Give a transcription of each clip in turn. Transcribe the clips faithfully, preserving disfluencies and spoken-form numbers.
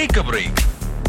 Take A break.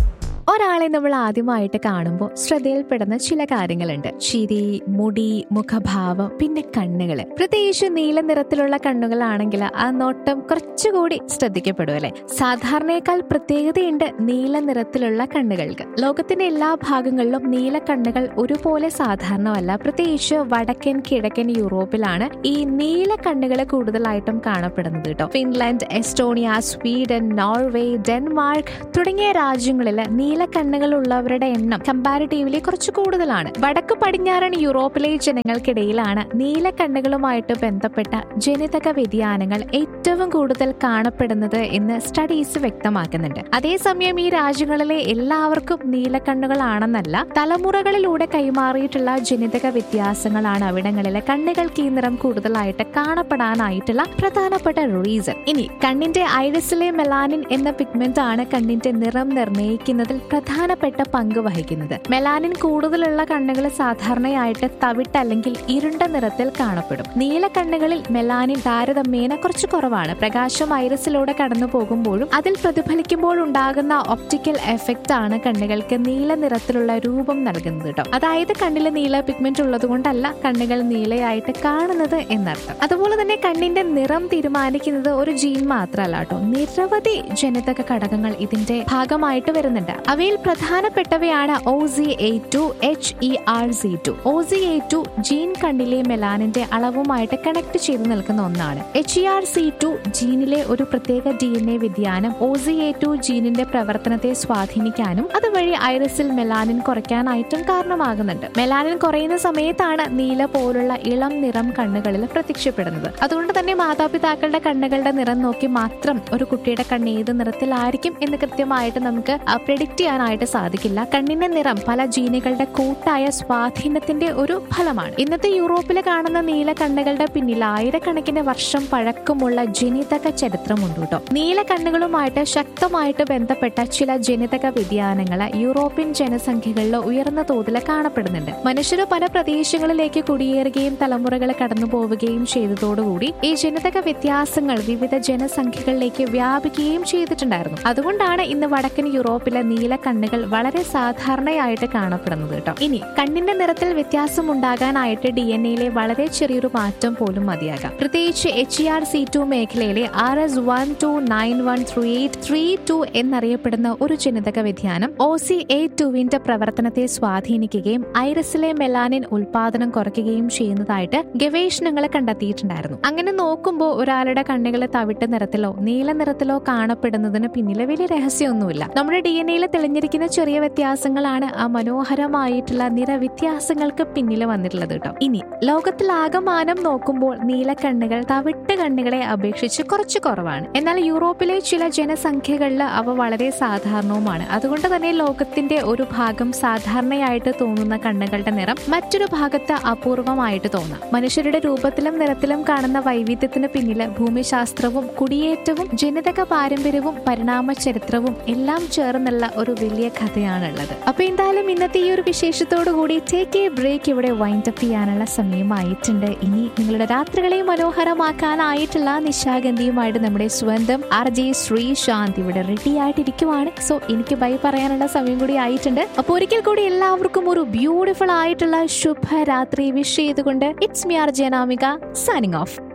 ഒരാളെ നമ്മൾ ആദ്യമായിട്ട് കാണുമ്പോൾ ശ്രദ്ധയിൽപ്പെടുന്ന ചില കാര്യങ്ങളുണ്ട്. ചിരി, മുടി, മുഖഭാവം, പിന്നെ കണ്ണുകള്. പ്രത്യേകിച്ച് നീല നിറത്തിലുള്ള കണ്ണുകളാണെങ്കിൽ ആ നോട്ടം കുറച്ചുകൂടി ശ്രദ്ധിക്കപ്പെടും അല്ലെ. സാധാരണയേക്കാൾ പ്രത്യേകതയുണ്ട് നീല നിറത്തിലുള്ള കണ്ണുകൾക്ക്. ലോകത്തിന്റെ എല്ലാ ഭാഗങ്ങളിലും നീല കണ്ണുകൾ ഒരുപോലെ സാധാരണമല്ല. പ്രത്യേകിച്ച് വടക്കൻ കിഴക്കൻ യൂറോപ്പിലാണ് ഈ നീല കണ്ണുകൾ കൂടുതലായിട്ടും കാണപ്പെടുന്നത് കേട്ടോ. Finland, Estonia, Sweden, Norway, Denmark തുടങ്ങിയ രാജ്യങ്ങളിൽ നീല കണ്ണുകളുള്ളവരുടെ എണ്ണം കമ്പാരിറ്റീവ്ലി കുറച്ച് കൂടുതലാണ്. വടക്ക് പടിഞ്ഞാറൻ യൂറോപ്പിലെ ജനങ്ങൾക്കിടയിലാണ് നീല കണ്ണുകളുമായിട്ട് ബന്ധപ്പെട്ട ജനിതക വ്യതിയാനങ്ങൾ ഏറ്റവും കൂടുതൽ കാണപ്പെടുന്നത് എന്ന് സ്റ്റഡീസ് വ്യക്തമാക്കുന്നുണ്ട്. അതേസമയം ഈ രാജ്യങ്ങളിലെ എല്ലാവർക്കും നീലക്കണ്ണുകളാണെന്നല്ല, തലമുറകളിലൂടെ കൈമാറിയിട്ടുള്ള ജനിതക വ്യത്യാസങ്ങളാണ് അവിടങ്ങളിലെ കണ്ണുകൾക്ക് ഈ നിറം കൂടുതലായിട്ട് കാണപ്പെടാനായിട്ടുള്ള പ്രധാനപ്പെട്ട റീസൺ. ഇനി കണ്ണിന്റെ ഐറിസിലെ മെലാനിൻ എന്ന പിഗ്മെന്റ് ആണ് കണ്ണിന്റെ നിറം നിർണ്ണയിക്കുന്നതിൽ പ്രധാനപ്പെട്ട പങ്ക് വഹിക്കുന്നത്. മെലാനിൻ കൂടുതലുള്ള കണ്ണുകൾ സാധാരണയായിട്ട് തവിട്ട് അല്ലെങ്കിൽ ഇരുണ്ട നിറത്തിൽ കാണപ്പെടും. നീല കണ്ണുകളിൽ മെലാനിൻ താരതമ്യേന കുറച്ച് കുറവാണ്. പ്രകാശം ഐറിസിലൂടെ കടന്നു പോകുമ്പോഴും അതിൽ പ്രതിഫലിക്കുമ്പോഴുണ്ടാകുന്ന ഒപ്റ്റിക്കൽ എഫക്റ്റ് ആണ് കണ്ണുകൾക്ക് നീല നിറത്തിലുള്ള രൂപം നൽകുന്നത് കേട്ടോ. അതായത് കണ്ണിൽ നീല പിഗ്മെന്റ് ഉള്ളത് കൊണ്ടല്ല കണ്ണുകൾ നീലയായിട്ട് കാണുന്നത് എന്നർത്ഥം. അതുപോലെ തന്നെ കണ്ണിന്റെ നിറം തീരുമാനിക്കുന്നത് ഒരു ജീൻ മാത്രമല്ല കേട്ടോ, നിരവധി ജനിതക ഘടകങ്ങൾ ഇതിന്റെ ഭാഗമായിട്ട് വരുന്നുണ്ട്. അവയിൽ പ്രധാനപ്പെട്ടവയാണ് O C A to, H E R C to. O C A to gene കണ്ണിലെ മെലാനിന്റെ അളവുമായിട്ട് കണക്ട് ചെയ്ത് നിൽക്കുന്ന ഒന്നാണ്. H E R C to ജീനിലെ ഒരു പ്രത്യേക ഡി എൻ എ വ്യതിയാനം ഒ സി എ ടു ജീനിന്റെ പ്രവർത്തനത്തെ സ്വാധീനിക്കാനും അതുവഴി ഐറിസിൽ മെലാനിൻ കുറയ്ക്കാനായിട്ടും കാരണമാകുന്നുണ്ട്. മെലാനിൻ കുറയുന്ന സമയത്താണ് നീല പോലുള്ള ഇളം നിറം കണ്ണുകളിൽ പ്രത്യക്ഷപ്പെടുന്നത്. അതുകൊണ്ട് തന്നെ മാതാപിതാക്കളുടെ കണ്ണുകളുടെ നിറം നോക്കി മാത്രം ഒരു കുട്ടിയുടെ കണ്ണ് ഏത് നിറത്തിലായിരിക്കും എന്ന് കൃത്യമായിട്ട് നമുക്ക് പ്രെഡിക്റ്റ് ചെയ്യാനായിട്ട് സാധിക്കില്ല. കണ്ണിന്റെ നിറം പല ജീനുകളുടെ കൂട്ടായ സ്വാധീനത്തിന്റെ ഒരു ഫലമാണ്. ഇന്നത്തെ യൂറോപ്പിൽ കാണുന്ന നീല കണ്ണുകളുടെ പിന്നിൽ ആയിരക്കണക്കിന് വർഷം പഴക്കമുള്ള ജനിതക ചരിത്രമുണ്ട് കേട്ടോ. നീല കണ്ണുകളുമായിട്ട് ശക്തമായിട്ട് ബന്ധപ്പെട്ട ചില ജനിതക വ്യതിയാനങ്ങൾ യൂറോപ്യൻ ജനസംഖ്യകളിൽ ഉയർന്ന തോതിൽ കാണപ്പെടുന്നുണ്ട്. മനുഷ്യർ പല പ്രദേശങ്ങളിലേക്ക് കുടിയേറുകയും തലമുറകൾ കടന്നു പോവുകയും ചെയ്തതോടുകൂടി ഈ ജനിതക വ്യത്യാസങ്ങൾ വിവിധ ജനസംഖ്യകളിലേക്ക് വ്യാപിക്കുകയും ചെയ്തിട്ടുണ്ടായിരുന്നു. അതുകൊണ്ടാണ് ഇന്ന് വടക്കൻ യൂറോപ്പിലെ നീല കണ്ണുകൾ വളരെ സാധാരണയായിട്ട് കാണപ്പെടുന്നത് കേട്ടോ. ഇനി കണ്ണിന്റെ നിറത്തിൽ വ്യത്യാസം ഉണ്ടാകാനായിട്ട് ഡി എൻ എയിലെ വളരെ ചെറിയൊരു മാറ്റം പോലും മതിയാകാം. പ്രത്യേകിച്ച് H E R C to മേഖലയിലെ R S one two nine one three eight three to എന്നറിയപ്പെടുന്ന ഒരു ജനിതക വ്യതിയാനം ഒ സി എ ടുവിന്റെ പ്രവർത്തനത്തെ സ്വാധീനിക്കുകയും ഐറിസിലെ മെലാനിൻ ഉൽപാദനം കുറയ്ക്കുകയും ചെയ്യുന്നതായിട്ട് ഗവേഷണങ്ങൾ കണ്ടെത്തിയിട്ടുണ്ടായിരുന്നു. അങ്ങനെ നോക്കുമ്പോൾ ഒരാളുടെ കണ്ണുകൾ തവിട്ട് നിറത്തിലോ നീല നിറത്തിലോ കാണപ്പെടുന്നതിന് പിന്നിലെ വലിയ രഹസ്യമൊന്നുമില്ല. നമ്മുടെ ഡി എൻ എയിൽ തെളിഞ്ഞിരിക്കുന്ന ചെറിയ വ്യത്യാസങ്ങളാണ് ആ മനോഹരമായിട്ടുള്ള നിറവ്യത്യാസങ്ങൾക്ക് പിന്നിൽ വന്നിട്ടുള്ളത് കേട്ടോ. ഇനി ലോകത്തിലാകമാനം നോക്കുമ്പോൾ നീലക്കണ്ണുകൾ തവിട്ട് കണ്ണുകളെ അപേക്ഷിച്ച് കുറച്ച് കുറവാണ്. എന്നാൽ യൂറോപ്പിലെ ചില ജനസംഖ്യകളിൽ അവ വളരെ സാധാരണവുമാണ്. അതുകൊണ്ട് തന്നെ ലോകത്തിന്റെ ഒരു ഭാഗം സാധാരണയായിട്ട് തോന്നുന്ന കണ്ണുകളുടെ നിറം മറ്റൊരു ഭാഗത്ത് അപൂർവമായിട്ട് തോന്നാം. മനുഷ്യരുടെ രൂപത്തിലും നിറത്തിലും കാണുന്ന വൈവിധ്യത്തിന് പിന്നിൽ ഭൂമിശാസ്ത്രവും കുടിയേറ്റവും ജനിതക പാരമ്പര്യവും പരിണാമ ചരിത്രവും എല്ലാം ചേർന്നുള്ള ഒരു വലിയ കഥയാണുള്ളത്. അപ്പൊ എന്തായാലും ഇന്നത്തെ ഈ ഒരു വിശേഷത്തോടു കൂടി ടേക്ക് എ ബ്രേക്ക് ഇവിടെ വൈൻഡ് അപ്പ് ചെയ്യാനുള്ള സമയമായിട്ടുണ്ട്. ഇനി നിങ്ങളുടെ രാത്രികളെ മനോഹരമാക്കാനായിട്ടുള്ള നിശാഗന്ധിയുമായിട്ട് നമ്മുടെ സ്വന്തം ആർ ജെ ശ്രീശാന്ത് ഇവിടെ റെഡി ആയിട്ടിരിക്കുവാണ്. സോ എനിക്ക് ബൈ പറയാനുള്ള സമയം കൂടി ആയിട്ടുണ്ട്. അപ്പൊ ഒരിക്കൽ കൂടി എല്ലാവർക്കും ഒരു ബ്യൂട്ടിഫുൾ ആയിട്ടുള്ള ശുഭരാത്രി വിഷ് ചെയ്തുകൊണ്ട് it's me R J Namika signing off.